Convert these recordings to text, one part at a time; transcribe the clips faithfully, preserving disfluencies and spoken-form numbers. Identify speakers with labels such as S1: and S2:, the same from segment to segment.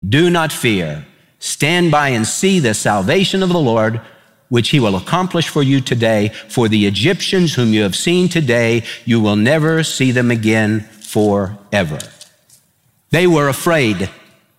S1: Do not fear. Stand by and see the salvation of the Lord, which he will accomplish for you today. For the Egyptians whom you have seen today, you will never see them again forever. They were afraid,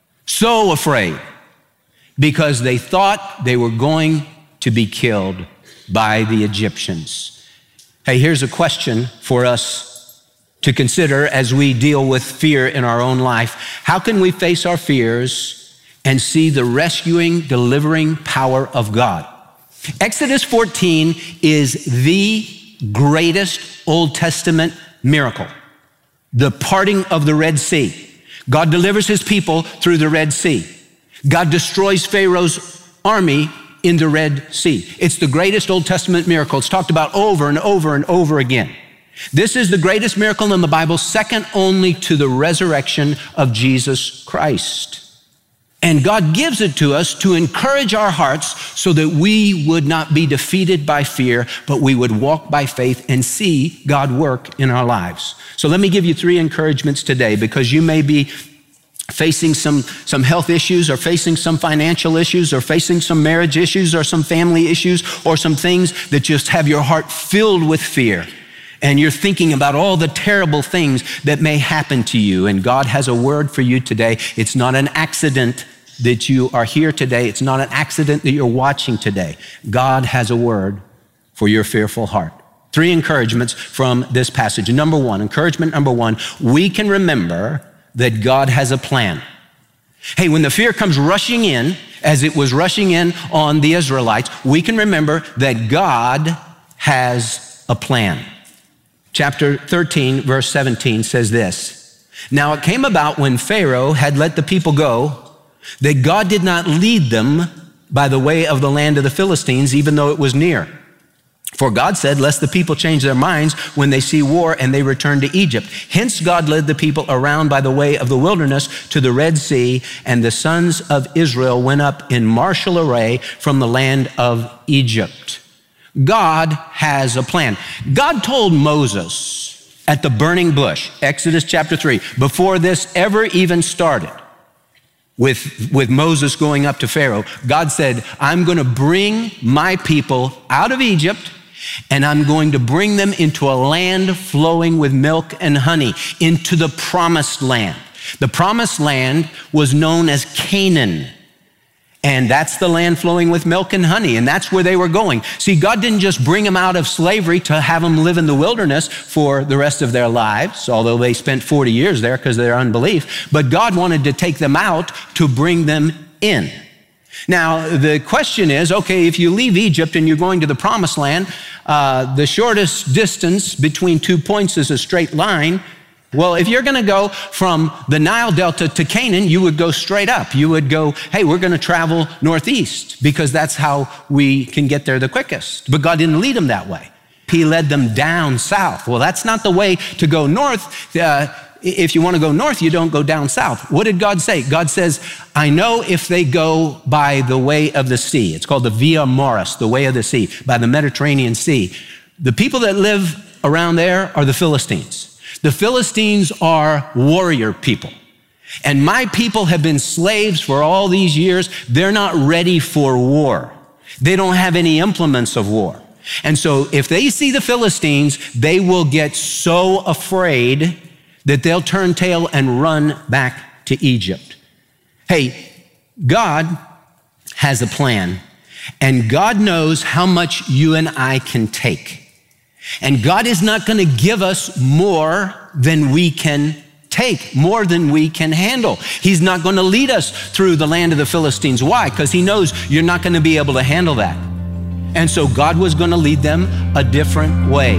S1: so afraid, because they thought they were going to be killed by the Egyptians. Hey, here's a question for us to consider as we deal with fear in our own life. How can we face our fears and see the rescuing, delivering power of God? Exodus fourteen is the greatest Old Testament miracle, the parting of the Red Sea. God delivers his people through the Red Sea. God destroys Pharaoh's army in the Red Sea. It's the greatest Old Testament miracle. It's talked about over and over and over again. This is the greatest miracle in the Bible, second only to the resurrection of Jesus Christ. And God gives it to us to encourage our hearts so that we would not be defeated by fear, but we would walk by faith and see God work in our lives. So let me give you three encouragements today, because you may be facing some, some health issues, or facing some financial issues, or facing some marriage issues, or some family issues, or some things that just have your heart filled with fear. And you're thinking about all the terrible things that may happen to you. And God has a word for you today. It's not an accident that you are here today. It's not an accident that you're watching today. God has a word for your fearful heart. Three encouragements from this passage. Number one, encouragement number one, we can remember that God has a plan. Hey, when the fear comes rushing in, as it was rushing in on the Israelites, we can remember that God has a plan. Chapter thirteen, verse seventeen says this: Now it came about when Pharaoh had let the people go, that God did not lead them by the way of the land of the Philistines, even though it was near. For God said, lest the people change their minds when they see war and they return to Egypt. Hence God led the people around by the way of the wilderness to the Red Sea, and the sons of Israel went up in martial array from the land of Egypt. God has a plan. God told Moses at the burning bush, Exodus chapter three, before this ever even started, With, with Moses going up to Pharaoh, God said, I'm going to bring my people out of Egypt, and I'm going to bring them into a land flowing with milk and honey, into the promised land. The promised land was known as Canaan. And that's the land flowing with milk and honey, and that's where they were going. See, God didn't just bring them out of slavery to have them live in the wilderness for the rest of their lives, although they spent forty years there because of their unbelief, but God wanted to take them out to bring them in. Now, the question is, okay, if you leave Egypt and you're going to the promised land, uh, the shortest distance between two points is a straight line. Well, if you're going to go from the Nile Delta to Canaan, you would go straight up. You would go, hey, we're going to travel northeast because that's how we can get there the quickest. But God didn't lead them that way. He led them down south. Well, that's not the way to go north. Uh, if you want to go north, you don't go down south. What did God say? God says, I know if they go by the way of the sea. It's called the Via Maris, the way of the sea, by the Mediterranean Sea. The people that live around there are the Philistines. The Philistines are warrior people. And my people have been slaves for all these years. They're not ready for war. They don't have any implements of war. And so if they see the Philistines, they will get so afraid that they'll turn tail and run back to Egypt. Hey, God has a plan, and God knows how much you and I can take. And God is not going to give us more than we can take, more than we can handle. He's not going to lead us through the land of the Philistines. Why? Because he knows you're not going to be able to handle that. And so God was going to lead them a different way.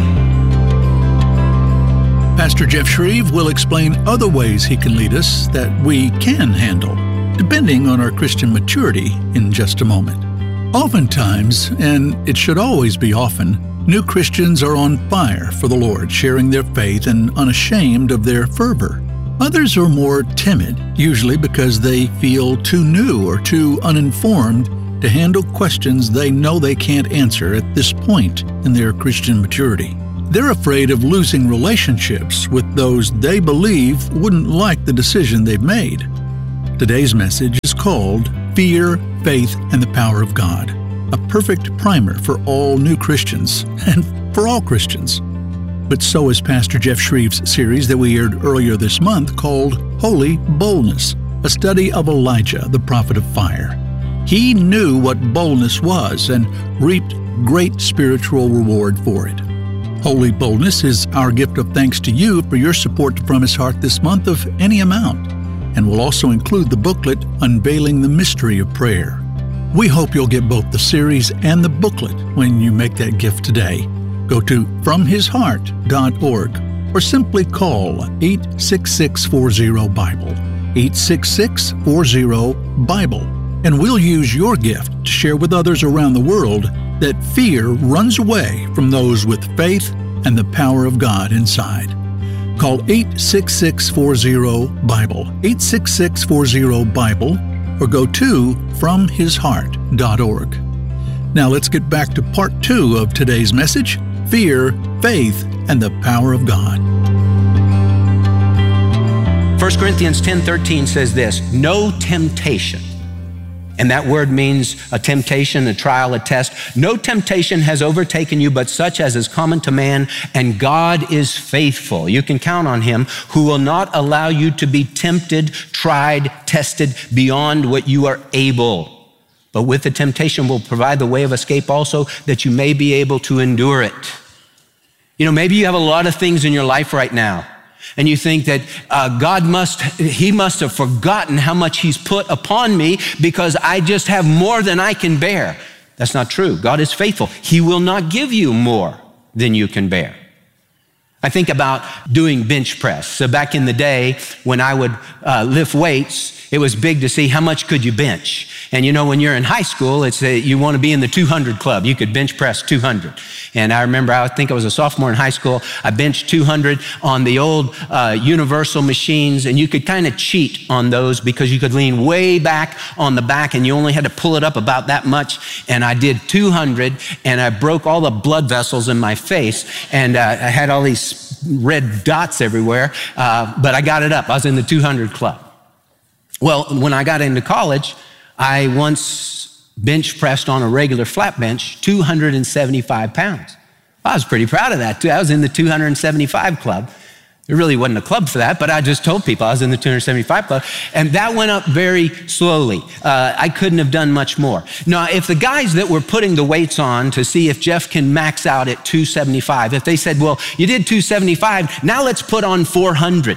S2: Pastor Jeff Shreve will explain other ways he can lead us that we can handle, depending on our Christian maturity, in just a moment. Oftentimes, and it should always be often, new Christians are on fire for the Lord, sharing their faith and unashamed of their fervor. Others are more timid, usually because they feel too new or too uninformed to handle questions they know they can't answer at this point in their Christian maturity. They're afraid of losing relationships with those they believe wouldn't like the decision they've made. Today's message is called Fear, Faith, and the Power of God, a perfect primer for all new Christians and for all Christians. But so is Pastor Jeff Shreve's series that we aired earlier this month called Holy Boldness, a study of Elijah, the prophet of fire. He knew what boldness was and reaped great spiritual reward for it. Holy Boldness is our gift of thanks to you for your support to From His Heart this month of any amount, and will also include the booklet Unveiling the Mystery of Prayer. We hope you'll get both the series and the booklet when you make that gift today. Go to from his heart dot org or simply call eight six six, four zero, Bible, eight six six, four zero, Bible, and we'll use your gift to share with others around the world that fear runs away from those with faith and the power of God inside. Call eight six six, four zero, Bible, eight six six, four zero, Bible, or go to from his heart dot org. Now let's get back to part two of today's message, Fear, Faith, and the Power of God.
S1: First Corinthians ten thirteen says this, no temptation, and that word means a temptation, a trial, a test. No temptation has overtaken you but such as is common to man, and God is faithful. You can count on Him, who will not allow you to be tempted, tried, tested beyond what you are able. But with the temptation will provide the way of escape also, that you may be able to endure it. You know, maybe you have a lot of things in your life right now, and you think that uh, God must, He must have forgotten how much He's put upon me because I just have more than I can bear. That's not true. God is faithful. He will not give you more than you can bear. I think about doing bench press. So back in the day when I would uh, lift weights, it was big to see how much could you bench. And you know, when you're in high school, it's a, you want to be in the two hundred club. You could bench press two hundred. And I remember, I think I was a sophomore in high school, I benched two hundred on the old uh, Universal machines, and you could kind of cheat on those because you could lean way back on the back and you only had to pull it up about that much. And I did two hundred, and I broke all the blood vessels in my face, and uh, I had all these red dots everywhere, uh, but I got it up. I was in the two hundred club. Well, when I got into college, I once bench pressed on a regular flat bench two hundred seventy-five pounds. I was pretty proud of that too. I was in the two hundred seventy-five club. There really wasn't a club for that, but I just told people I was in the two hundred seventy-five club, and that went up very slowly. Uh, I couldn't have done much more. Now, if the guys that were putting the weights on to see if Jeff can max out at two seventy-five, if they said, well, you did two seventy-five, now let's put on four hundred.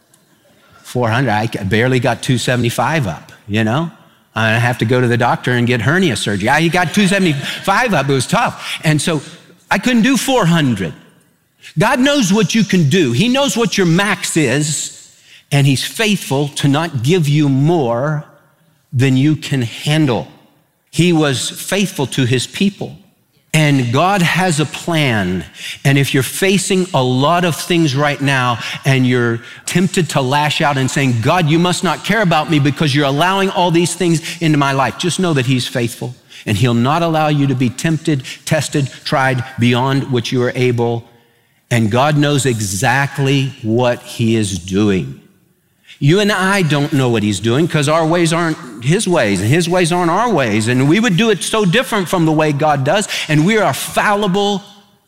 S1: four hundred, I barely got two seventy-five up, you know? I have to go to the doctor and get hernia surgery. I got two seventy-five up, it was tough. And so I couldn't do four hundred. God knows what you can do. He knows what your max is, and He's faithful to not give you more than you can handle. He was faithful to His people. And God has a plan. And if you're facing a lot of things right now and you're tempted to lash out and saying, God, you must not care about me because you're allowing all these things into my life, just know that He's faithful and He'll not allow you to be tempted, tested, tried beyond what you are able. And God knows exactly what He is doing. You and I don't know what He's doing because our ways aren't His ways and His ways aren't our ways. And we would do it so different from the way God does. And we are fallible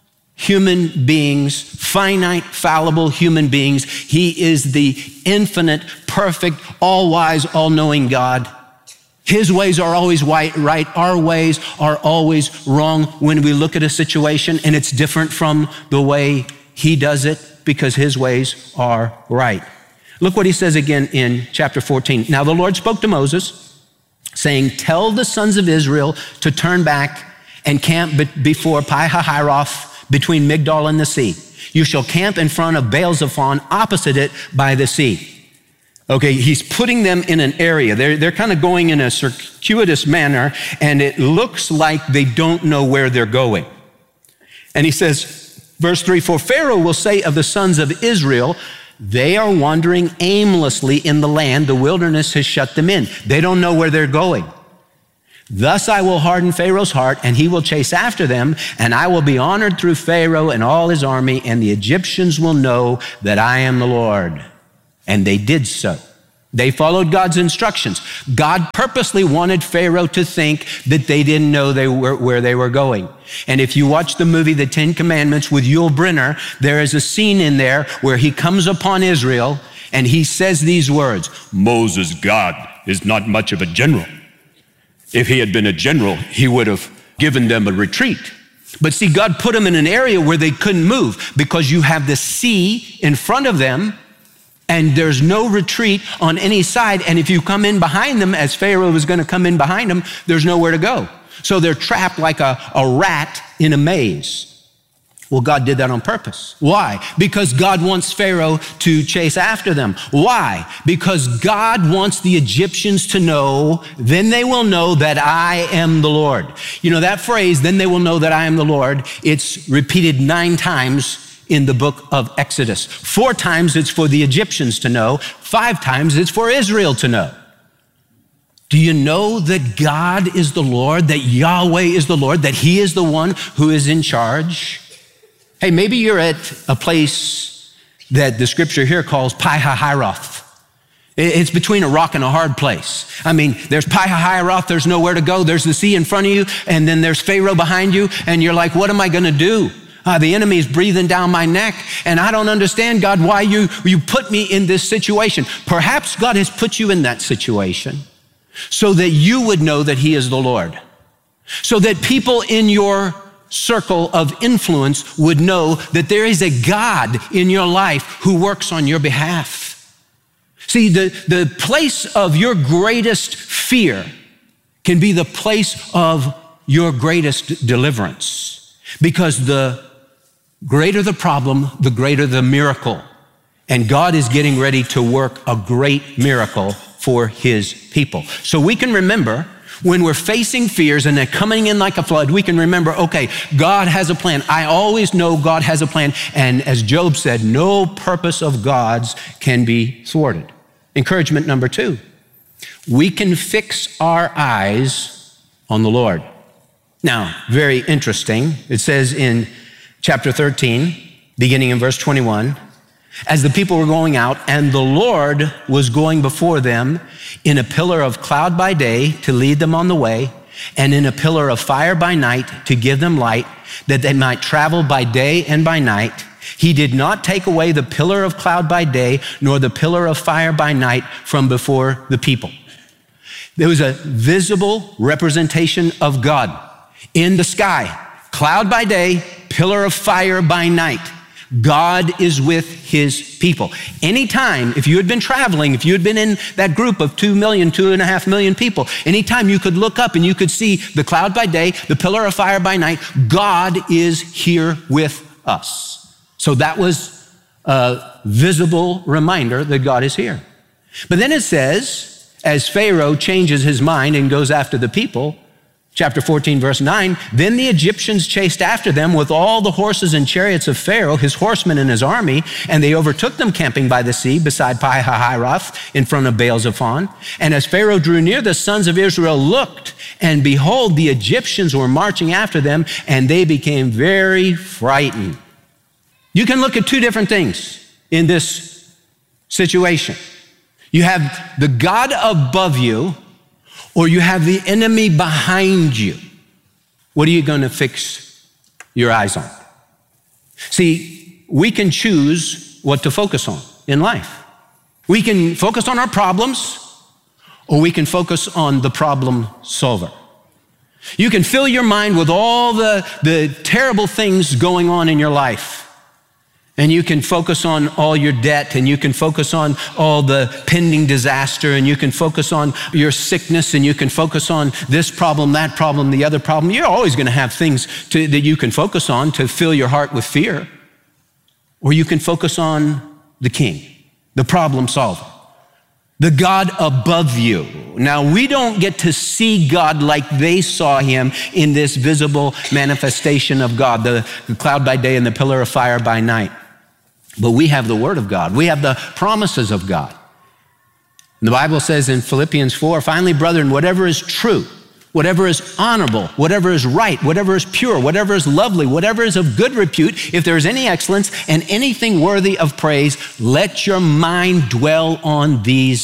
S1: human beings, finite, fallible human beings. He is the infinite, perfect, all-wise, all-knowing God. His ways are always right. Our ways are always wrong when we look at a situation, and it's different from the way He does it because His ways are right. Look what He says again in chapter fourteen. Now the Lord spoke to Moses, saying, tell the sons of Israel to turn back and camp before Pi-hahiroth between Migdol and the sea. You shall camp in front of Baal-zephon opposite it by the sea. Okay, He's putting them in an area. They're, they're kind of going in a circuitous manner, and it looks like they don't know where they're going. And He says, verse three, for Pharaoh will say of the sons of Israel, they are wandering aimlessly in the land. The wilderness has shut them in. They don't know where they're going. Thus I will harden Pharaoh's heart, and he will chase after them, and I will be honored through Pharaoh and all his army, and the Egyptians will know that I am the Lord. And they did so. They followed God's instructions. God purposely wanted Pharaoh to think that they didn't know they were where they were going. And if you watch the movie, The Ten Commandments with Yul Brynner, there is a scene in there where he comes upon Israel and he says these words, "Moses, God, is not much of a general. If he had been a general, he would have given them a retreat." But see, God put them in an area where they couldn't move because you have the sea in front of them and there's no retreat on any side. And if you come in behind them, as Pharaoh was going to come in behind them, there's nowhere to go. So they're trapped like a, a rat in a maze. Well, God did that on purpose. Why? Because God wants Pharaoh to chase after them. Why? Because God wants the Egyptians to know, then they will know that I am the Lord. You know that phrase, then they will know that I am the Lord, it's repeated nine times in the book of Exodus. Four times it's for the Egyptians to know. Five times it's for Israel to know. Do you know that God is the Lord, that Yahweh is the Lord, that he is the one who is in charge? Hey, maybe you're at a place that the scripture here calls Pi-hahiroth. It's between a rock and a hard place. I mean, there's Pi-hahiroth, there's nowhere to go. There's the sea in front of you, and then there's Pharaoh behind you, and you're like, what am I gonna do? Uh, the enemy is breathing down my neck, and I don't understand, God, why you, you put me in this situation. Perhaps God has put you in that situation so that you would know that he is the Lord, so that people in your circle of influence would know that there is a God in your life who works on your behalf. See, the, the place of your greatest fear can be the place of your greatest deliverance, because the greater the problem, the greater the miracle. And God is getting ready to work a great miracle for his people. So we can remember when we're facing fears and they're coming in like a flood, we can remember, okay, God has a plan. I always know God has a plan. And as Job said, no purpose of God's can be thwarted. Encouragement number two, we can fix our eyes on the Lord. Now, very interesting. It says in chapter thirteen, beginning in verse twenty-one, as the people were going out, and the Lord was going before them in a pillar of cloud by day to lead them on the way, and in a pillar of fire by night to give them light, that they might travel by day and by night. He did not take away the pillar of cloud by day, nor the pillar of fire by night from before the people. There was a visible representation of God in the sky, cloud by day, pillar of fire by night. God is with his people. Anytime, if you had been traveling, if you had been in that group of two million, two and a half million people, anytime you could look up and you could see the cloud by day, the pillar of fire by night, God is here with us. So that was a visible reminder that God is here. But then it says, as Pharaoh changes his mind and goes after the people, chapter fourteen, verse nine, then the Egyptians chased after them with all the horses and chariots of Pharaoh, his horsemen and his army, and they overtook them camping by the sea beside Pi-hahiroth in front of Baal-zephon. And as Pharaoh drew near, the sons of Israel looked, and behold, the Egyptians were marching after them, and they became very frightened. You can look at two different things in this situation. You have the God above you, or you have the enemy behind you. What are you going to fix your eyes on? See, we can choose what to focus on in life. We can focus on our problems, or we can focus on the problem solver. You can fill your mind with all the, the terrible things going on in your life. And you can focus on all your debt, and you can focus on all the pending disaster, and you can focus on your sickness, and you can focus on this problem, that problem, the other problem. You're always going to have things to, that you can focus on to fill your heart with fear. Or you can focus on the King, the problem solver, the God above you. Now, we don't get to see God like they saw him in this visible manifestation of God, the, the cloud by day and the pillar of fire by night. But we have the word of God. We have the promises of God. And the Bible says in Philippians four, finally, brethren, whatever is true, whatever is honorable, whatever is right, whatever is pure, whatever is lovely, whatever is of good repute, if there is any excellence and anything worthy of praise, let your mind dwell on these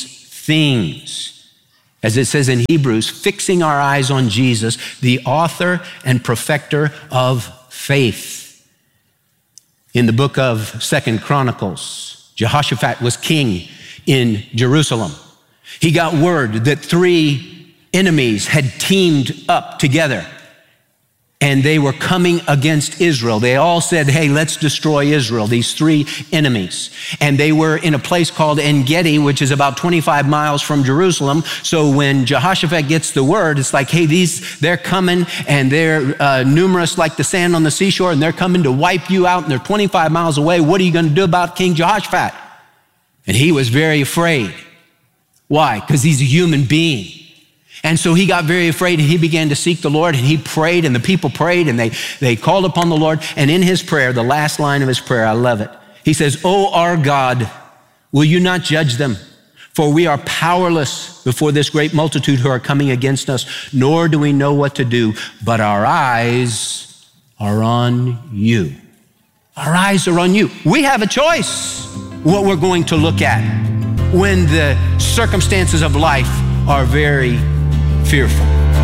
S1: things. As it says in Hebrews, fixing our eyes on Jesus, the author and perfecter of faith. In the book of Second Chronicles, Jehoshaphat was king in Jerusalem. He got word that three enemies had teamed up together and they were coming against Israel. They all said, hey, let's destroy Israel, these three enemies. And they were in a place called En-Gedi, which is about twenty-five miles from Jerusalem. So when Jehoshaphat gets the word, it's like, hey, these, they're coming and they're uh, numerous like the sand on the seashore, and they're coming to wipe you out, and they're twenty-five miles away. What are you going to do about King Jehoshaphat? And he was very afraid. Why? Because he's a human being. And so he got very afraid, and he began to seek the Lord, and he prayed, and the people prayed, and they, they called upon the Lord. And in his prayer, the last line of his prayer, I love it. He says, "Oh, our God, will you not judge them? For we are powerless before this great multitude who are coming against us, nor do we know what to do, but our eyes are on you." Our eyes are on you. We have a choice what we're going to look at when the circumstances of life are very fearful.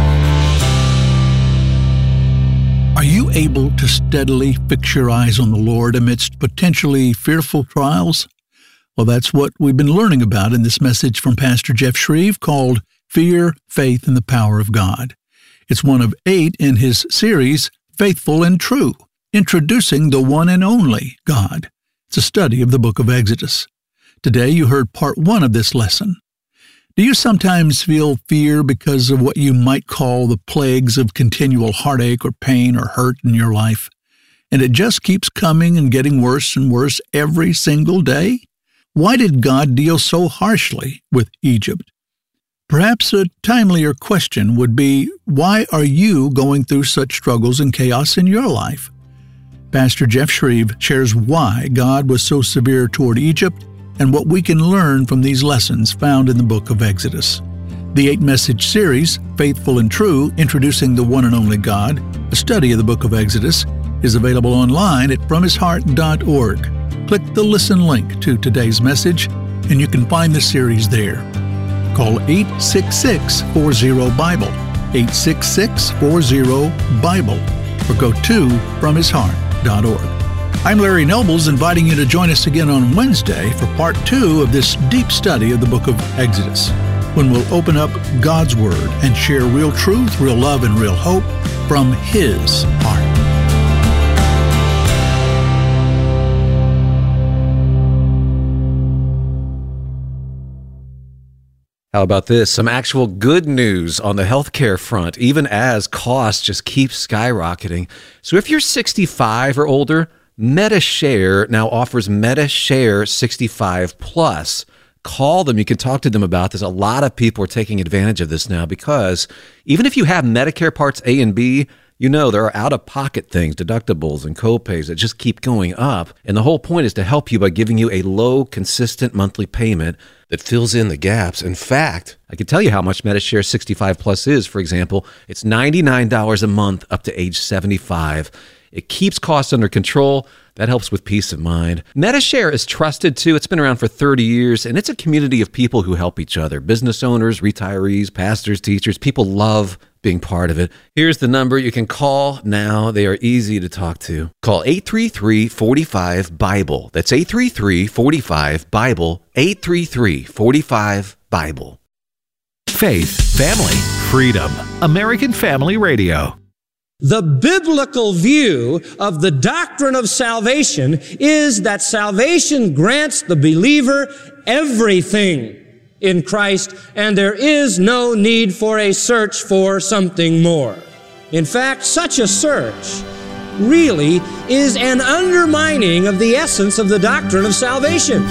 S2: Are you able to steadily fix your eyes on the Lord amidst potentially fearful trials? Well, that's what we've been learning about in this message from Pastor Jeff Shreve called Fear, Faith, and the Power of God. It's one of eight in his series, Faithful and True, introducing the one and only God. It's a study of the book of Exodus. Today you heard part one of this lesson. Do you sometimes feel fear because of what you might call the plagues of continual heartache or pain or hurt in your life? And it just keeps coming and getting worse and worse every single day? Why did God deal so harshly with Egypt? Perhaps a timelier question would be, why are you going through such struggles and chaos in your life? Pastor Jeff Shreve shares why God was so severe toward Egypt and what we can learn from these lessons found in the book of Exodus. The eight-message series, Faithful and True, Introducing the One and Only God, a study of the book of Exodus, is available online at from his heart dot org. Click the listen link to today's message, and you can find the series there. Call eight six six, four zero, Bible, eight six six, four zero, Bible, or go to from his heart dot org. I'm Larry Nobles, inviting you to join us again on Wednesday for part two of this deep study of the book of Exodus, when we'll open up God's Word and share real truth, real love, and real hope from His heart.
S3: How about this? Some actual good news on the healthcare front, even as costs just keep skyrocketing. So if you're sixty-five or older, MediShare now offers MediShare sixty-five plus. Call them. You can talk to them about this. A lot of people are taking advantage of this now because even if you have Medicare Parts A and B, you know there are out-of-pocket things, deductibles and co-pays that just keep going up. And the whole point is to help you by giving you a low, consistent monthly payment that fills in the gaps. In fact, I can tell you how much MediShare sixty-five plus is. For example, it's ninety-nine dollars a month up to age seventy-five. It keeps costs under control. That helps with peace of mind. MediShare is trusted too. It's been around for thirty years, and it's a community of people who help each other. Business owners, retirees, pastors, teachers. People love being part of it. Here's the number you can call now. They are easy to talk to. Call eight three three, four five, BIBLE. That's eight three three, four five, BIBLE. eight three three, four five, BIBLE.
S4: Faith, family, freedom. American Family Radio.
S5: The biblical view of the doctrine of salvation is that salvation grants the believer everything in Christ, and there is no need for a search for something more. In fact, such a search really is an undermining of the essence of the doctrine of salvation.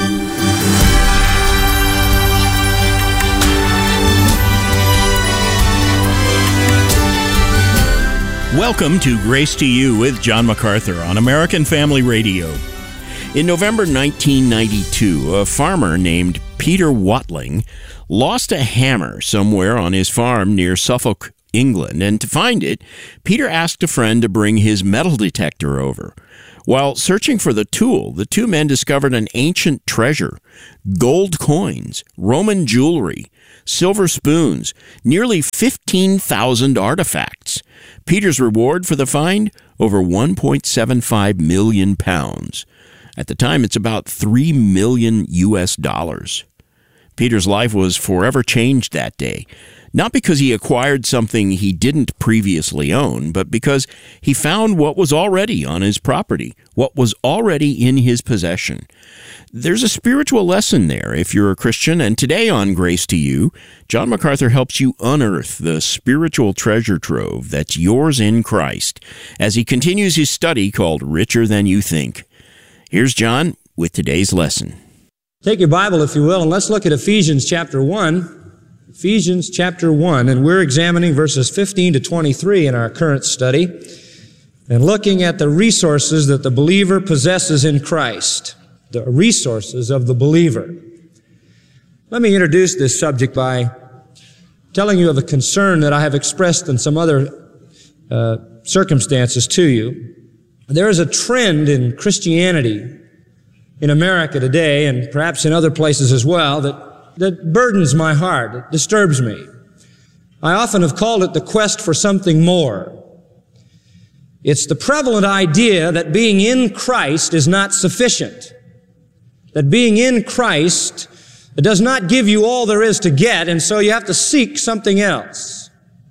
S6: Welcome to Grace to You with John MacArthur on American Family Radio. In November nineteen ninety-two, a farmer named Peter Watling lost a hammer somewhere on his farm near Suffolk, England, and to find it, Peter asked a friend to bring his metal detector over. While searching for the tool, the two men discovered an ancient treasure, gold coins, Roman jewelry, silver spoons, nearly fifteen thousand artifacts. Peter's reward for the find? Over one point seven five million pounds. At the time, it's about three million U S dollars. Peter's life was forever changed that day, not because he acquired something he didn't previously own, but because he found what was already on his property, what was already in his possession. There's a spiritual lesson there if you're a Christian, and today on Grace to You, John MacArthur helps you unearth the spiritual treasure trove that's yours in Christ as he continues his study called Richer Than You Think. Here's John with today's lesson.
S5: Take your Bible, if you will, and let's look at Ephesians chapter one. Ephesians chapter one, and we're examining verses fifteen to twenty-three in our current study, and looking at the resources that the believer possesses in Christ, the resources of the believer. Let me introduce this subject by telling you of a concern that I have expressed in some other uh, circumstances to you. There is a trend in Christianity in America today, and perhaps in other places as well, that, that burdens my heart, it disturbs me. I often have called it the quest for something more. It's the prevalent idea that being in Christ is not sufficient, that being in Christ does not give you all there is to get, and so you have to seek something else.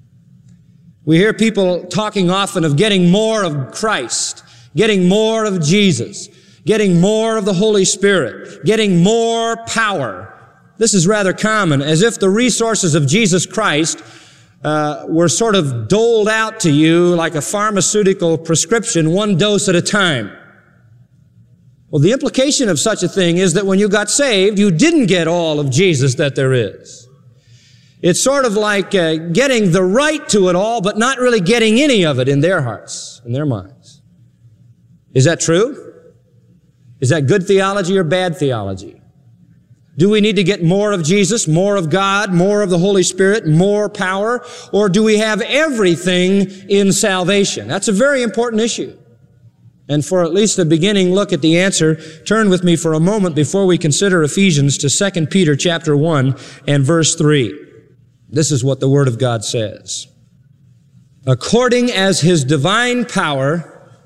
S5: We hear people talking often of getting more of Christ, getting more of Jesus, getting more of the Holy Spirit, getting more power. This is rather common, as if the resources of Jesus Christ uh, were sort of doled out to you like a pharmaceutical prescription, one dose at a time. Well, the implication of such a thing is that when you got saved, you didn't get all of Jesus that there is. It's sort of like uh, getting the right to it all, but not really getting any of it in their hearts, in their minds. Is that true? Is that good theology or bad theology? Do we need to get more of Jesus, more of God, more of the Holy Spirit, more power? Or do we have everything in salvation? That's a very important issue. And for at least a beginning look at the answer, turn with me for a moment before we consider Ephesians to Second Peter chapter one and verse three. This is what the Word of God says. According as His divine power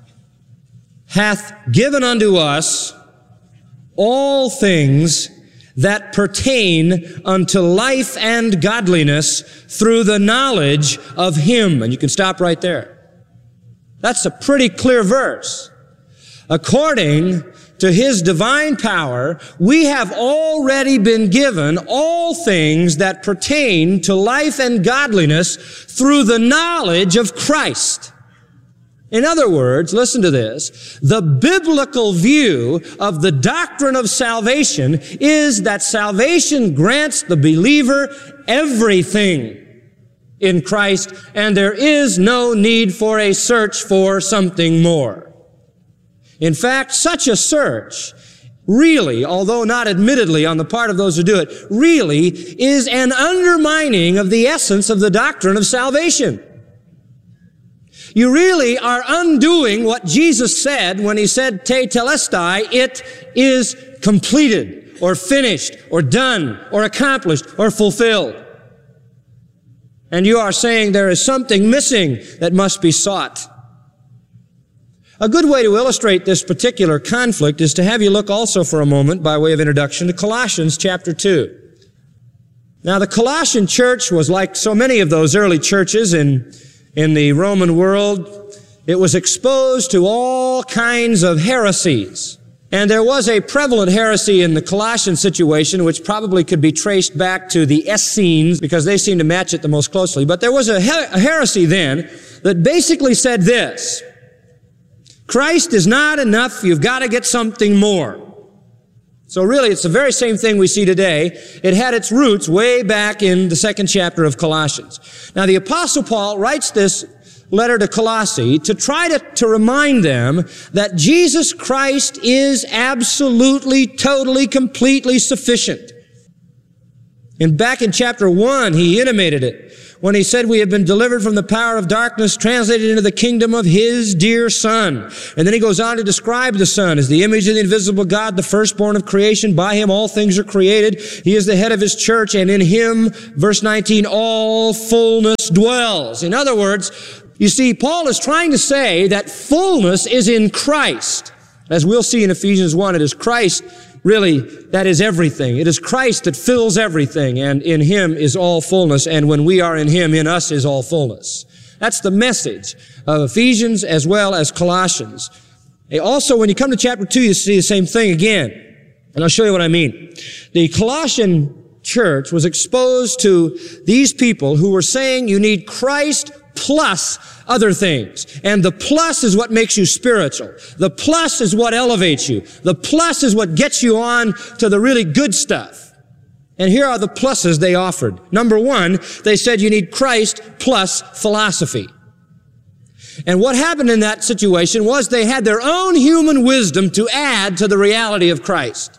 S5: hath given unto us all things that pertain unto life and godliness through the knowledge of Him. And you can stop right there. That's a pretty clear verse. According to His divine power, we have already been given all things that pertain to life and godliness through the knowledge of Christ. In other words, listen to this, the biblical view of the doctrine of salvation is that salvation grants the believer everything in Christ, and there is no need for a search for something more. In fact, such a search really, although not admittedly on the part of those who do it, really is an undermining of the essence of the doctrine of salvation. You really are undoing what Jesus said when He said, te telestai, it is completed, or finished, or done, or accomplished, or fulfilled. And you are saying there is something missing that must be sought. A good way to illustrate this particular conflict is to have you look also for a moment, by way of introduction, to Colossians chapter two. Now, the Colossian church was like so many of those early churches in In the Roman world, it was exposed to all kinds of heresies. And there was a prevalent heresy in the Colossian situation, which probably could be traced back to the Essenes, because they seem to match it the most closely. But there was a, her- a heresy then that basically said this: Christ is not enough, you've got to get something more. So really, it's the very same thing we see today. It had its roots way back in the second chapter of Colossians. Now, the Apostle Paul writes this letter to Colossae to try to, to remind them that Jesus Christ is absolutely, totally, completely sufficient. And back in chapter one, he intimated it when he said we have been delivered from the power of darkness, translated into the kingdom of his dear Son. And then he goes on to describe the Son as the image of the invisible God, the firstborn of creation. By him all things are created. He is the head of his church, and in him, verse nineteen, all fullness dwells. In other words, you see, Paul is trying to say that fullness is in Christ. As we'll see in Ephesians one, it is Christ really, that is everything. It is Christ that fills everything, and in him is all fullness, and when we are in him, in us is all fullness. That's the message of Ephesians as well as Colossians. Also, when you come to chapter two, you see the same thing again, and I'll show you what I mean. The Colossian church was exposed to these people who were saying you need Christ plus other things. And the plus is what makes you spiritual. The plus is what elevates you. The plus is what gets you on to the really good stuff. And here are the pluses they offered. Number one, they said you need Christ plus philosophy. And what happened in that situation was they had their own human wisdom to add to the reality of Christ.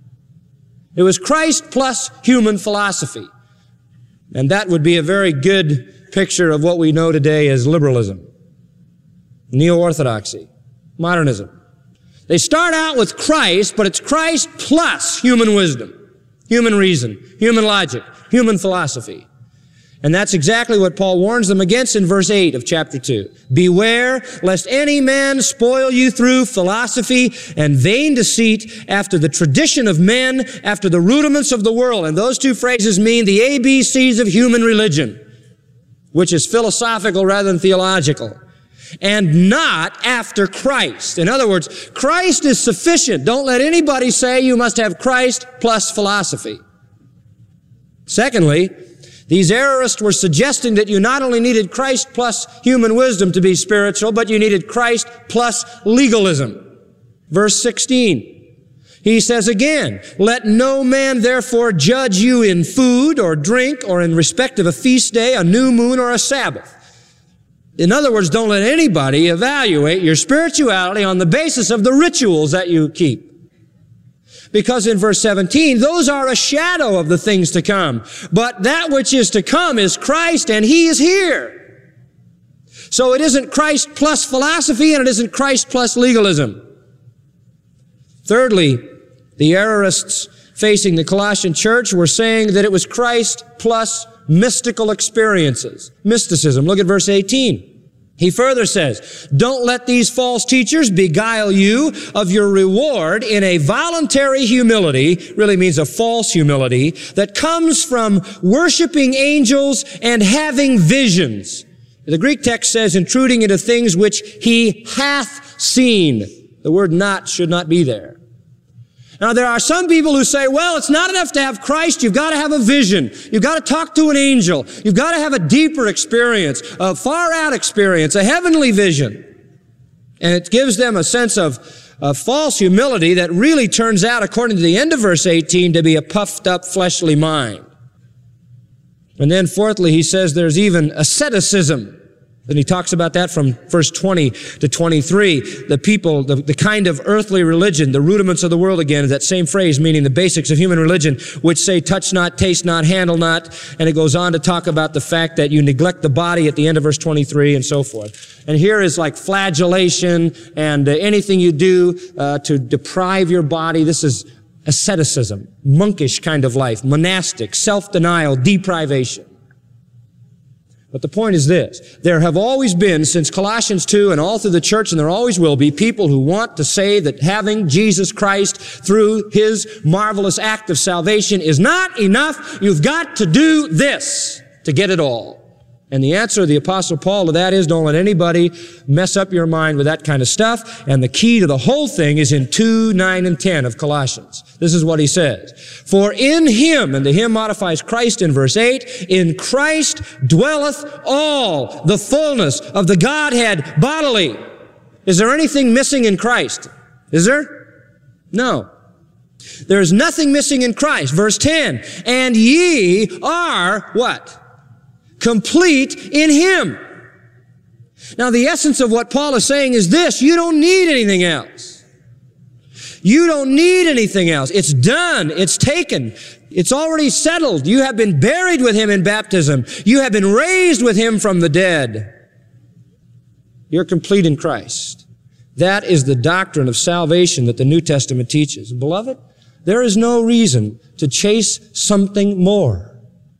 S5: It was Christ plus human philosophy. And that would be a very good picture of what we know today as liberalism, neo-orthodoxy, modernism. They start out with Christ, but it's Christ plus human wisdom, human reason, human logic, human philosophy. And that's exactly what Paul warns them against in verse eight of chapter two. Beware lest any man spoil you through philosophy and vain deceit after the tradition of men, after the rudiments of the world. And those two phrases mean the A B Cs of human religion, which is philosophical rather than theological, and not after Christ. In other words, Christ is sufficient. Don't let anybody say you must have Christ plus philosophy. Secondly, these errorists were suggesting that you not only needed Christ plus human wisdom to be spiritual, but you needed Christ plus legalism. Verse sixteen. He says again, let no man therefore judge you in food or drink or in respect of a feast day, a new moon, or a Sabbath. In other words, don't let anybody evaluate your spirituality on the basis of the rituals that you keep. Because in verse seventeen, those are a shadow of the things to come. But that which is to come is Christ, and he is here. So it isn't Christ plus philosophy, and it isn't Christ plus legalism. Thirdly, the errorists facing the Colossian church were saying that it was Christ plus mystical experiences. Mysticism. Look at verse eighteen. He further says, don't let these false teachers beguile you of your reward in a voluntary humility, really means a false humility, that comes from worshiping angels and having visions. The Greek text says, intruding into things which he hath seen. The word not should not be there. Now, there are some people who say, well, it's not enough to have Christ. You've got to have a vision. You've got to talk to an angel. You've got to have a deeper experience, a far-out experience, a heavenly vision. And it gives them a sense of, of false humility that really turns out, according to the end of verse eighteen, to be a puffed-up fleshly mind. And then fourthly, he says there's even asceticism. And he talks about that from verse twenty to twenty-three. The people, the, the kind of earthly religion, the rudiments of the world again, is that same phrase meaning the basics of human religion, which say touch not, taste not, handle not. And it goes on to talk about the fact that you neglect the body at the end of verse twenty-three and so forth. And here is like flagellation and uh, anything you do uh, to deprive your body. This is asceticism, monkish kind of life, monastic, self-denial, deprivation. But the point is this. There have always been, since Colossians two and all through the church, and there always will be, people who want to say that having Jesus Christ through his marvelous act of salvation is not enough. You've got to do this to get it all. And the answer of the Apostle Paul to that is don't let anybody mess up your mind with that kind of stuff. And the key to the whole thing is in two, nine, and ten of Colossians. This is what he says. For in him, and the him modifies Christ in verse eight, in Christ dwelleth all the fullness of the Godhead bodily. Is there anything missing in Christ? Is there? No. There is nothing missing in Christ. Verse ten, and ye are what? Complete in him. Now, the essence of what Paul is saying is this: you don't need anything else. You don't need anything else. It's done. It's taken. It's already settled. You have been buried with him in baptism. You have been raised with him from the dead. You're complete in Christ. That is the doctrine of salvation that the New Testament teaches. Beloved, there is no reason to chase something more.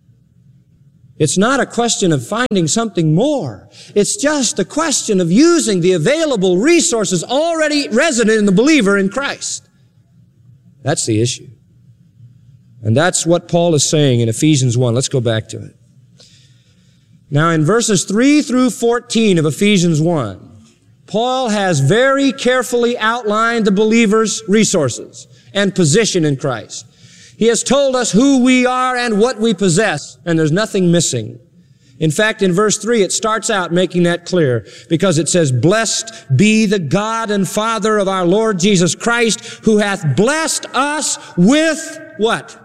S5: It's not a question of finding something more. It's just a question of using the available resources already resident in the believer in Christ. That's the issue. And that's what Paul is saying in Ephesians one. Let's go back to it. Now in verses three through fourteen of Ephesians one, Paul has very carefully outlined the believer's resources and position in Christ. He has told us who we are and what we possess, and there's nothing missing. In fact, in verse three, it starts out making that clear because it says, "Blessed be the God and Father of our Lord Jesus Christ, who hath blessed us with" what?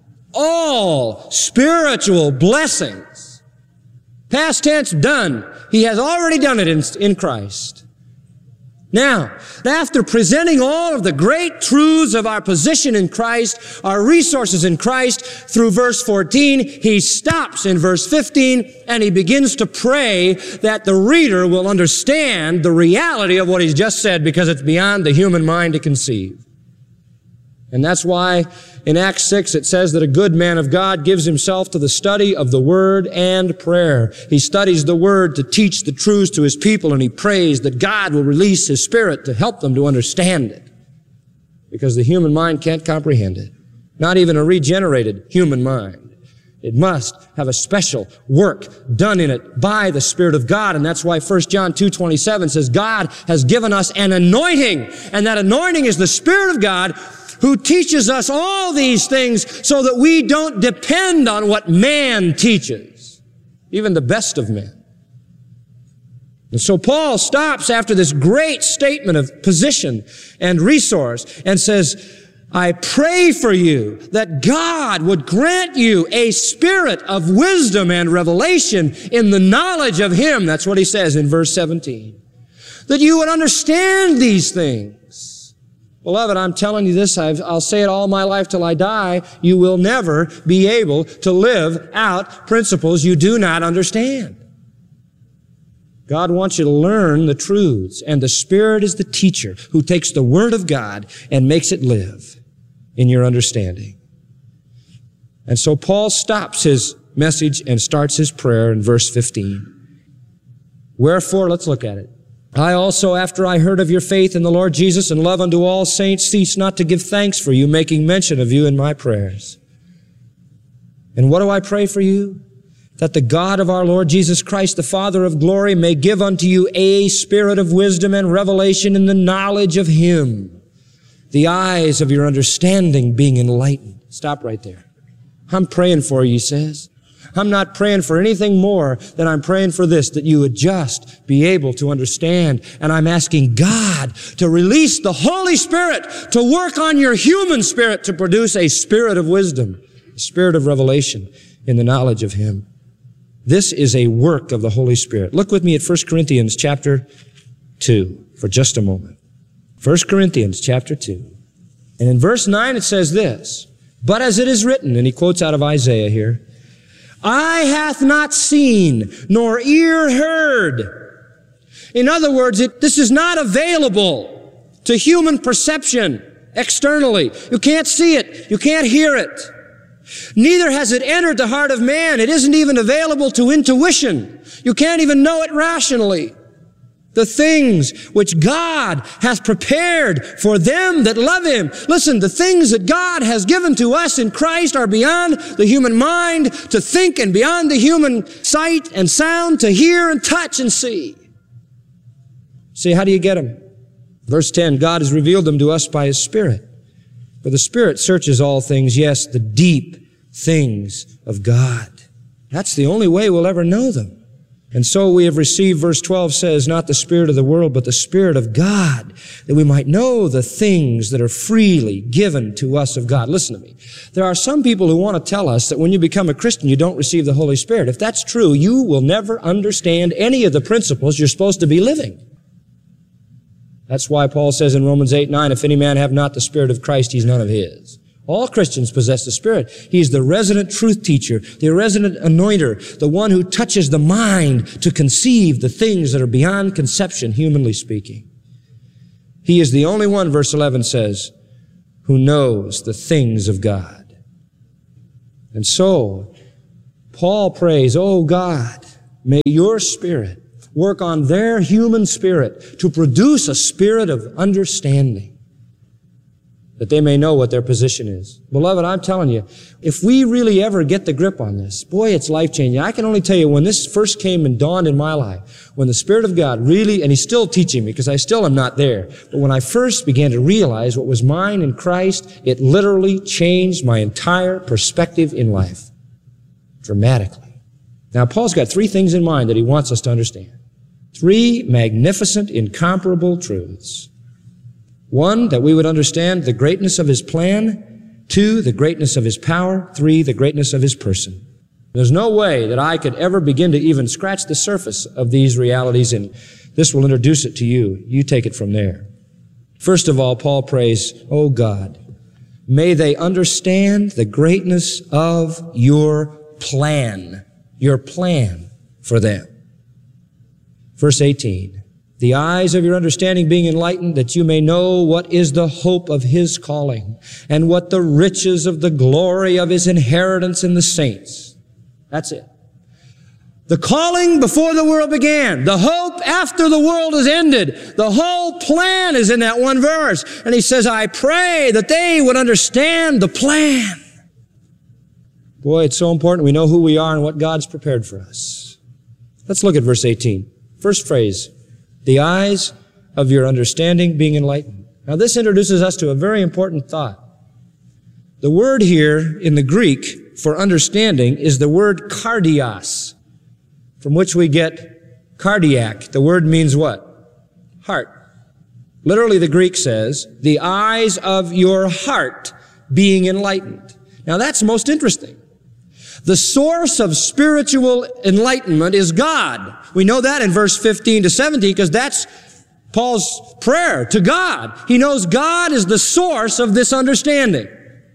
S5: All spiritual blessings. Past tense, done. He has already done it in, in Christ. Now, after presenting all of the great truths of our position in Christ, our resources in Christ, through verse fourteen, he stops in verse fifteen and he begins to pray that the reader will understand the reality of what he's just said, because it's beyond the human mind to conceive. And that's why in Acts six it says that a good man of God gives himself to the study of the Word and prayer. He studies the Word to teach the truths to his people, and he prays that God will release his Spirit to help them to understand it. Because the human mind can't comprehend it. Not even a regenerated human mind. It must have a special work done in it by the Spirit of God. And that's why First John two twenty-seven says God has given us an anointing. And that anointing is the Spirit of God, who teaches us all these things so that we don't depend on what man teaches, even the best of men. And so Paul stops after this great statement of position and resource and says, I pray for you that God would grant you a spirit of wisdom and revelation in the knowledge of Him. That's what he says in verse seventeen. That you would understand these things. Beloved, I'm telling you this, I've, I'll say it all my life till I die. You will never be able to live out principles you do not understand. God wants you to learn the truths, and the Spirit is the teacher who takes the Word of God and makes it live in your understanding. And so Paul stops his message and starts his prayer in verse fifteen. Wherefore, let's look at it. I also, after I heard of your faith in the Lord Jesus and love unto all saints, cease not to give thanks for you, making mention of you in my prayers. And what do I pray for you? That the God of our Lord Jesus Christ, the Father of glory, may give unto you a spirit of wisdom and revelation in the knowledge of Him, the eyes of your understanding being enlightened. Stop right there. I'm praying for you, he says. I'm not praying for anything more than I'm praying for this, that you would just be able to understand. And I'm asking God to release the Holy Spirit to work on your human spirit to produce a spirit of wisdom, a spirit of revelation in the knowledge of Him. This is a work of the Holy Spirit. Look with me at First Corinthians chapter two for just a moment. First Corinthians chapter two. And in verse nine it says this, but as it is written, and he quotes out of Isaiah here, eye hath not seen, nor ear heard. In other words, it, this is not available to human perception externally. You can't see it. You can't hear it. Neither has it entered the heart of man. It isn't even available to intuition. You can't even know it rationally. The things which God hath prepared for them that love Him. Listen, the things that God has given to us in Christ are beyond the human mind to think and beyond the human sight and sound to hear and touch and see. See, how do you get them? Verse ten, God has revealed them to us by His Spirit. For the Spirit searches all things, yes, the deep things of God. That's the only way we'll ever know them. And so we have received, verse twelve says, not the spirit of the world, but the Spirit of God, that we might know the things that are freely given to us of God. Listen to me. There are some people who want to tell us that when you become a Christian, you don't receive the Holy Spirit. If that's true, you will never understand any of the principles you're supposed to be living. That's why Paul says in Romans eight nine, if any man have not the Spirit of Christ, he's none of his. All Christians possess the Spirit. He's the resident truth teacher, the resident anointer, the one who touches the mind to conceive the things that are beyond conception, humanly speaking. He is the only one, verse eleven says, who knows the things of God. And so, Paul prays, oh God, may your Spirit work on their human spirit to produce a spirit of understanding, that they may know what their position is. Beloved, I'm telling you, if we really ever get the grip on this, boy, it's life-changing. I can only tell you, when this first came and dawned in my life, when the Spirit of God really, and He's still teaching me because I still am not there, but when I first began to realize what was mine in Christ, it literally changed my entire perspective in life dramatically. Now, Paul's got three things in mind that he wants us to understand. Three magnificent, incomparable truths. One, that we would understand the greatness of His plan. Two, the greatness of His power. Three, the greatness of His person. There's no way that I could ever begin to even scratch the surface of these realities, and this will introduce it to you. You take it from there. First of all, Paul prays, oh God, may they understand the greatness of your plan. Your plan for them. Verse eighteen, the eyes of your understanding being enlightened, that you may know what is the hope of His calling, and what the riches of the glory of His inheritance in the saints. That's it. The calling before the world began, the hope after the world is ended. The whole plan is in that one verse. And he says, I pray that they would understand the plan. Boy, it's so important we know who we are and what God's prepared for us. Let's look at verse eighteen. First phrase, the eyes of your understanding being enlightened. Now this introduces us to a very important thought. The word here in the Greek for understanding is the word kardios, from which we get cardiac. The word means what? Heart. Literally the Greek says, the eyes of your heart being enlightened. Now that's most interesting. The source of spiritual enlightenment is God. We know that in verse fifteen to seventeen because that's Paul's prayer to God. He knows God is the source of this understanding.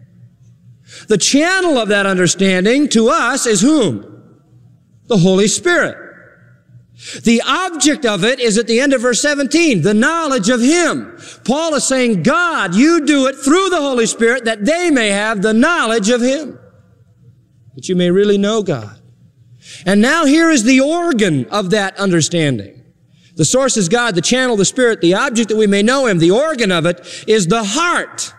S5: The channel of that understanding to us is whom? The Holy Spirit. The object of it is at the end of verse seventeen, the knowledge of Him. Paul is saying, God, you do it through the Holy Spirit that they may have the knowledge of Him. That you may really know God. And now here is the organ of that understanding. The source is God, the channel, the Spirit, the object that we may know Him. The organ of it is the heart.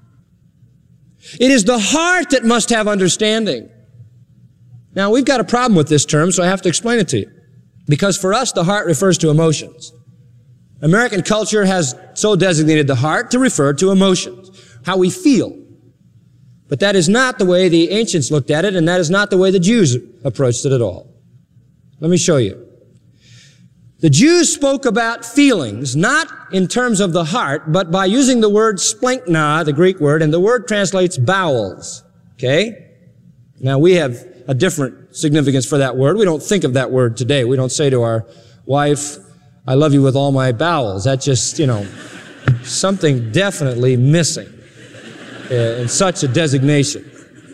S5: It is the heart that must have understanding. Now, we've got a problem with this term, so I have to explain it to you. Because for us, the heart refers to emotions. American culture has so designated the heart to refer to emotions, how we feel. But that is not the way the ancients looked at it, and that is not the way the Jews approached it at all. Let me show you. The Jews spoke about feelings, not in terms of the heart, but by using the word splankna, the Greek word, and the word translates bowels. Okay? Now, we have a different significance for that word. We don't think of that word today. We don't say to our wife, I love you with all my bowels. That's just, you know, something definitely missing in such a designation.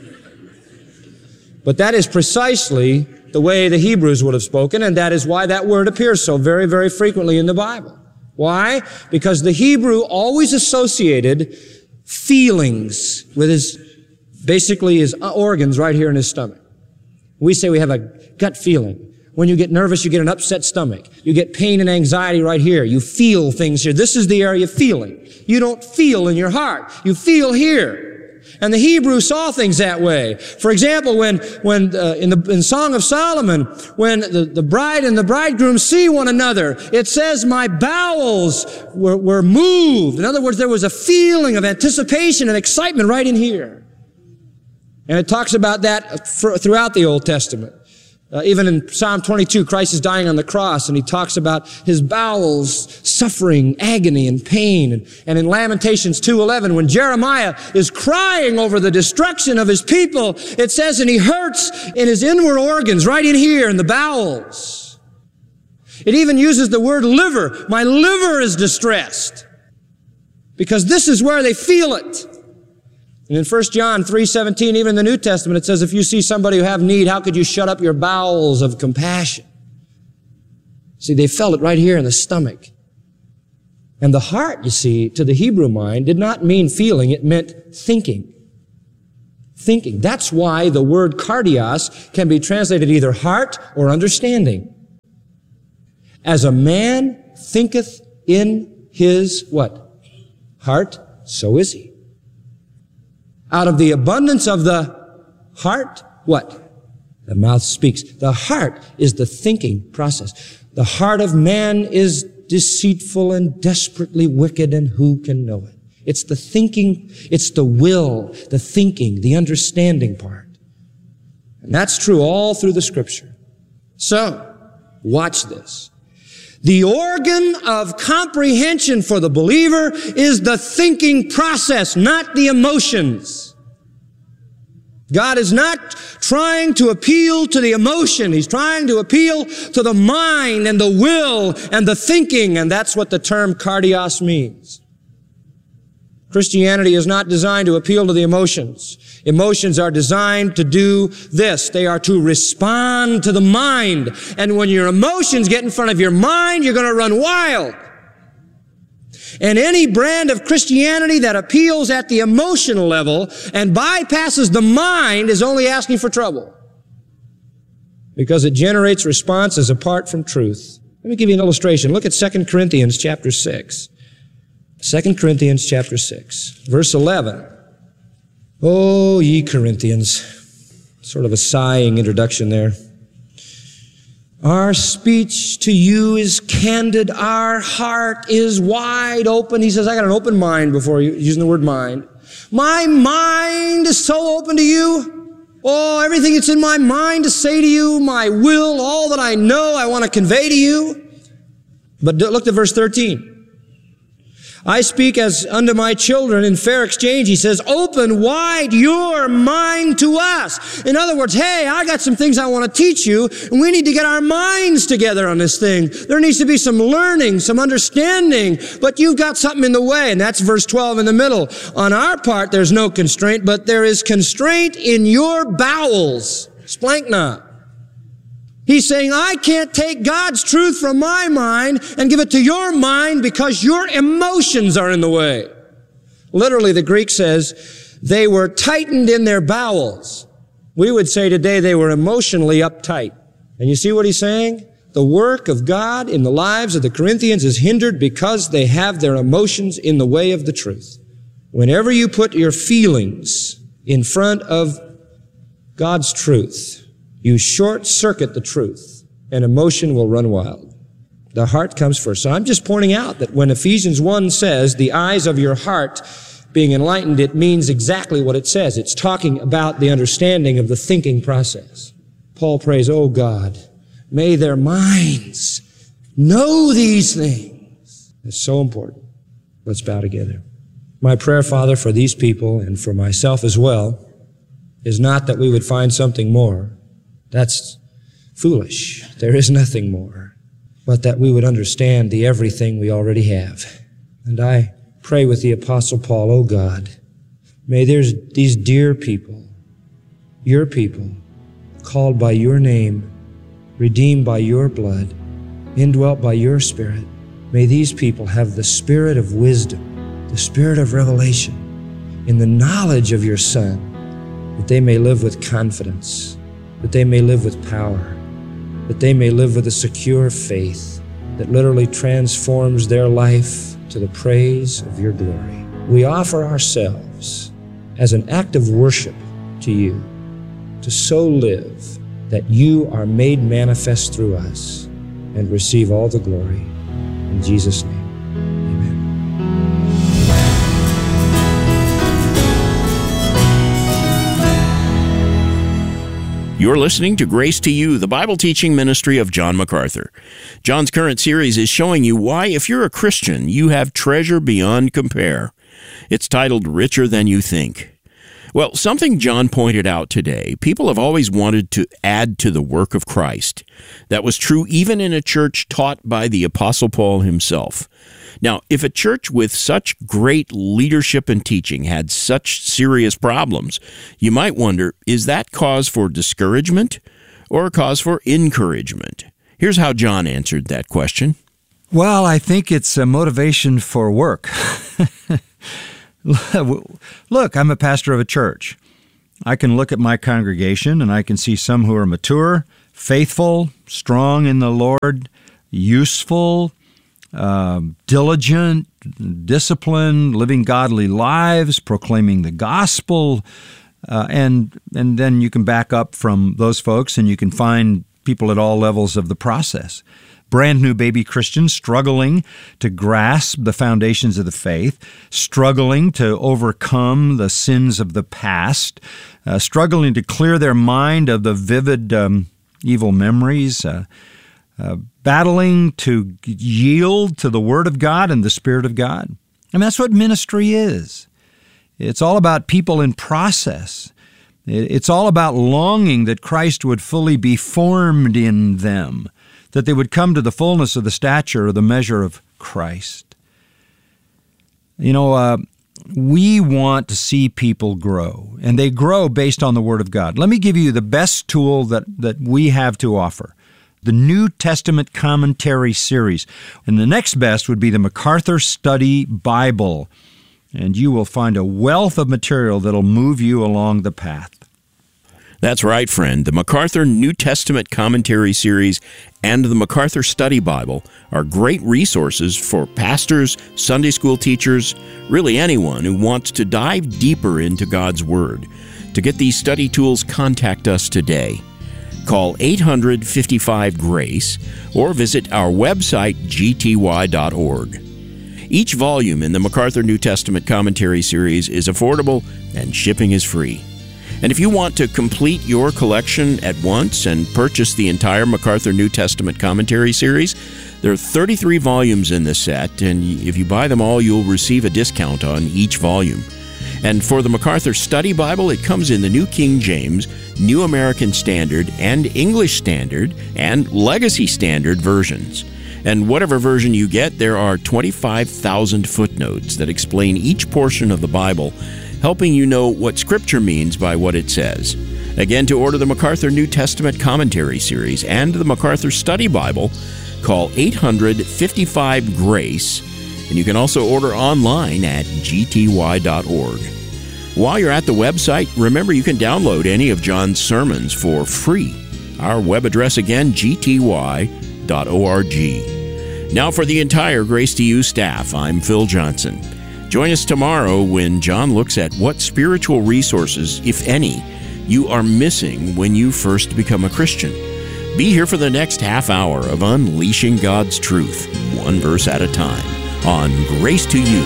S5: But that is precisely the way the Hebrews would have spoken, and that is why that word appears so very, very frequently in the Bible. Why? Because the Hebrew always associated feelings with his, basically his organs right here in his stomach. We say we have a gut feeling. When you get nervous, you get an upset stomach. You get pain and anxiety right here. You feel things here. This is the area of feeling. You don't feel in your heart. You feel here. And the Hebrew saw things that way. For example, when, when, uh, in the, in Song of Solomon, when the, the bride and the bridegroom see one another, it says, my bowels were, were moved. In other words, there was a feeling of anticipation and excitement right in here. And it talks about that for, throughout the Old Testament. Uh, even in Psalm twenty-two, Christ is dying on the cross, and he talks about his bowels suffering agony and pain. And, and in Lamentations two eleven, when Jeremiah is crying over the destruction of his people, it says, and he hurts in his inward organs, right in here, in the bowels. It even uses the word liver. My liver is distressed. Because this is where they feel it. And in First John three seventeen, even in the New Testament, it says, if you see somebody who have need, how could you shut up your bowels of compassion? See, they felt it right here in the stomach. And the heart, you see, to the Hebrew mind did not mean feeling, it meant thinking. Thinking. That's why the word cardios can be translated either heart or understanding. As a man thinketh in his, what? Heart, so is he. Out of the abundance of the heart, what? The mouth speaks. The heart is the thinking process. The heart of man is deceitful and desperately wicked, and who can know it? It's the thinking, it's the will, the thinking, the understanding part. And that's true all through the Scripture. So, watch this. The organ of comprehension for the believer is the thinking process, not the emotions. God is not trying to appeal to the emotion. He's trying to appeal to the mind and the will and the thinking, and that's what the term cardios means. Christianity is not designed to appeal to the emotions. Emotions are designed to do this. They are to respond to the mind. And when your emotions get in front of your mind, you're going to run wild. And any brand of Christianity that appeals at the emotional level and bypasses the mind is only asking for trouble, because it generates responses apart from truth. Let me give you an illustration. Look at Second Corinthians chapter six. Second Corinthians chapter six, verse eleven. Oh, ye Corinthians. Sort of a sighing introduction there. Our speech to you is candid. Our heart is wide open. He says, I got an open mind before you, using the word mind. My mind is so open to you. Oh, everything that's in my mind to say to you, my will, all that I know, I want to convey to you. But look at verse thirteen. I speak as unto my children in fair exchange. He says, open wide your mind to us. In other words, hey, I got some things I want to teach you, and we need to get our minds together on this thing. There needs to be some learning, some understanding, but you've got something in the way, and that's verse twelve in the middle. On our part, there's no constraint, but there is constraint in your bowels. Splankna. He's saying, I can't take God's truth from my mind and give it to your mind because your emotions are in the way. Literally, the Greek says, they were tightened in their bowels. We would say today they were emotionally uptight. And you see what he's saying? The work of God in the lives of the Corinthians is hindered because they have their emotions in the way of the truth. Whenever you put your feelings in front of God's truth, you short-circuit the truth, and emotion will run wild. The heart comes first. So I'm just pointing out that when Ephesians one says, the eyes of your heart being enlightened, it means exactly what it says. It's talking about the understanding of the thinking process. Paul prays, oh God, may their minds know these things. It's so important. Let's bow together. My prayer, Father, for these people and for myself as well, is not that we would find something more. That's foolish. There is nothing more. But that we would understand the everything we already have. And I pray with the Apostle Paul, oh God, may there's these dear people, your people, called by your name, redeemed by your blood, indwelt by your Spirit, may these people have the spirit of wisdom, the spirit of revelation, in the knowledge of your Son, that they may live with confidence, that they may live with power, that they may live with a secure faith that literally transforms their life to the praise of your glory. We offer ourselves as an act of worship to you, to so live that you are made manifest through us and receive all the glory. In Jesus' name.
S6: You're listening to Grace to You, the Bible teaching ministry of John MacArthur. John's current series is showing you why, if you're a Christian, you have treasure beyond compare. It's titled Richer Than You Think. Well, something John pointed out today, people have always wanted to add to the work of Christ. That was true even in a church taught by the Apostle Paul himself. Now, if a church with such great leadership and teaching had such serious problems, you might wonder, is that cause for discouragement or a cause for encouragement? Here's how John answered that question.
S7: Well, I think it's a motivation for work. Look, I'm a pastor of a church. I can look at my congregation and I can see some who are mature, faithful, strong in the Lord, useful, uh, diligent, disciplined, living godly lives, proclaiming the gospel. Uh, and and then you can back up from those folks and you can find people at all levels of the process. Brand new baby Christians struggling to grasp the foundations of the faith, struggling to overcome the sins of the past, uh, struggling to clear their mind of the vivid um, evil memories, uh, uh, battling to yield to the Word of God and the Spirit of God. And that's what ministry is. It's all about people in process. It's all about longing that Christ would fully be formed in them, that they would come to the fullness of the stature or the measure of Christ. You know, uh, we want to see people grow, and they grow based on the Word of God. Let me give you the best tool that, that we have to offer, the New Testament Commentary Series. And the next best would be the MacArthur Study Bible, and you will find a wealth of material that'll move you along the path.
S6: That's right, friend. The MacArthur New Testament Commentary Series and the MacArthur Study Bible are great resources for pastors, Sunday school teachers, really anyone who wants to dive deeper into God's Word. To get these study tools, contact us today. Call eight hundred, fifty-five, GRACE or visit our website, g t y dot org. Each volume in the MacArthur New Testament Commentary Series is affordable and shipping is free. And if you want to complete your collection at once and purchase the entire MacArthur New Testament Commentary Series, there are thirty-three volumes in the set, and if you buy them all, you'll receive a discount on each volume. And for the MacArthur Study Bible, it comes in the New King James, New American Standard, and English Standard, and Legacy Standard versions. And whatever version you get, there are twenty-five thousand footnotes that explain each portion of the Bible, helping you know what Scripture means by what it says. Again, to order the MacArthur New Testament Commentary Series and the MacArthur Study Bible, call eight hundred, fifty-five, GRACE, and you can also order online at g t y dot org. While you're at the website, remember you can download any of John's sermons for free. Our web address again, g t y dot org. Now for the entire Grace to You staff, I'm Phil Johnson. Join us tomorrow when John looks at what spiritual resources, if any, you are missing when you first become a Christian. Be here for the next half hour of unleashing God's truth, one verse at a time, on Grace to You.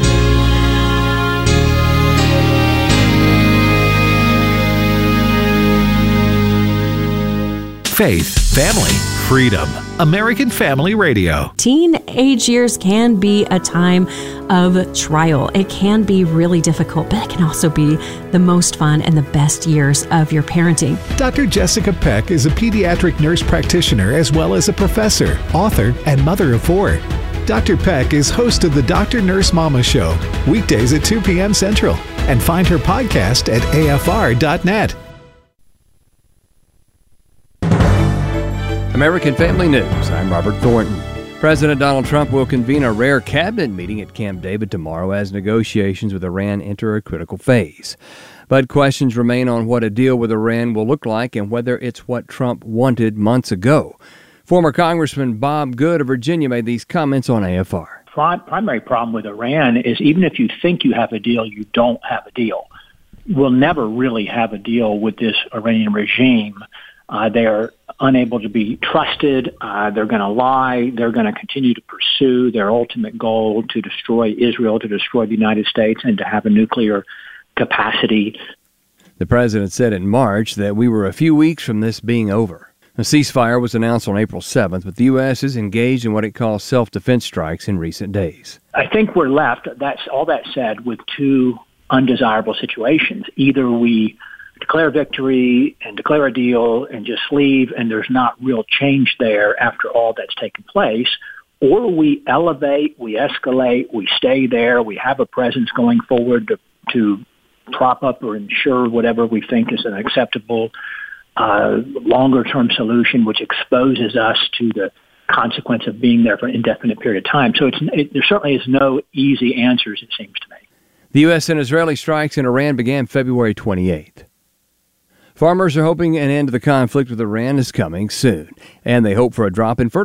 S4: Faith, family, freedom. American Family Radio.
S8: Teenage years can be a time of trial. It can be really difficult, but it can also be the most fun and the best years of your parenting.
S9: Doctor Jessica Peck is a pediatric nurse practitioner as well as a professor, author, and mother of four. Doctor Peck is host of the Doctor Nurse Mama Show, weekdays at two p.m. Central, and find her podcast at a f r dot net.
S10: American Family News, I'm Robert Thornton. President Donald Trump will convene a rare cabinet meeting at Camp David tomorrow as negotiations with Iran enter a critical phase. But questions remain on what a deal with Iran will look like and whether it's what Trump wanted months ago. Former Congressman Bob Good of Virginia made these comments on A F R.
S11: The primary problem with Iran is even if you think you have a deal, you don't have a deal. We'll never really have a deal with this Iranian regime. Uh, they are unable to be trusted. Uh, they're going to lie. They're going to continue to pursue their ultimate goal to destroy Israel, to destroy the United States, and to have a nuclear capacity.
S10: The president said in March that we were a few weeks from this being over. A ceasefire was announced on April seventh, but the U S is engaged in what it calls self-defense strikes in recent days.
S11: I think we're left, that's all that said, with two undesirable situations. Either we declare victory and declare a deal and just leave, and there's not real change there after all that's taken place, or we elevate, we escalate, we stay there, we have a presence going forward to, to prop up or ensure whatever we think is an acceptable uh, longer-term solution, which exposes us to the consequence of being there for an indefinite period of time. So it's, it, there certainly is no easy answers, it seems to me.
S10: The U S and Israeli strikes in Iran began February twenty-eighth. Farmers are hoping an end to the conflict with Iran is coming soon, and they hope for a drop in fertilizer